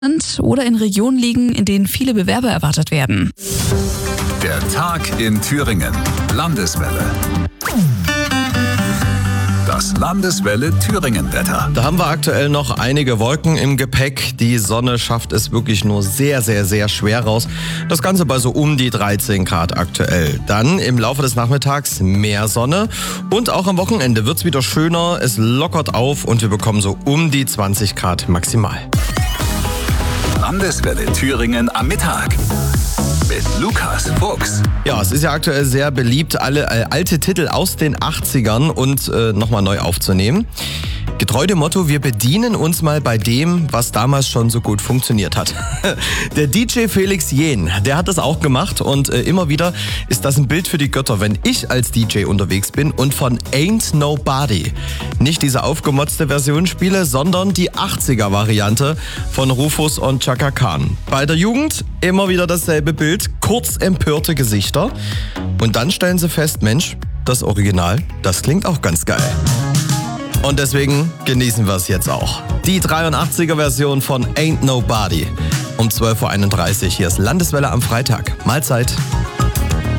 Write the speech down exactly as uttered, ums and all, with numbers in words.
oder in Regionen liegen, in denen viele Bewerber erwartet werden. Der Tag in Thüringen. Landeswelle. Das Landeswelle Thüringen-Wetter. Da haben wir aktuell noch einige Wolken im Gepäck. Die Sonne schafft es wirklich nur sehr, sehr, sehr schwer raus. Das Ganze bei so um die dreizehn Grad aktuell. Dann im Laufe des Nachmittags mehr Sonne. Und auch am Wochenende wird es wieder schöner. Es lockert auf und wir bekommen so um die zwanzig Grad maximal. Landeswelle Thüringen am Mittag. Mit Lukas Fuchs. Ja, es ist ja aktuell sehr beliebt, alle äh, alte Titel aus den achtzigern und äh, nochmal neu aufzunehmen. Getreu dem Motto, wir bedienen uns mal bei dem, was damals schon so gut funktioniert hat. Der D J Felix Jähn, der hat das auch gemacht und äh, immer wieder ist das ein Bild für die Götter, wenn ich als D J unterwegs bin und von Ain't Nobody nicht diese aufgemotzte Version spiele, sondern die achtziger-Variante von Rufus und Chaka Khan. Bei der Jugend immer wieder dasselbe Bild, kurz empörte Gesichter und dann stellen sie fest, Mensch, das Original, das klingt auch ganz geil. Und deswegen genießen wir es jetzt auch. Die dreiundachtziger-Version von Ain't Nobody. Um zwölf Uhr einunddreißig. Hier ist Landeswelle am Freitag. Mahlzeit.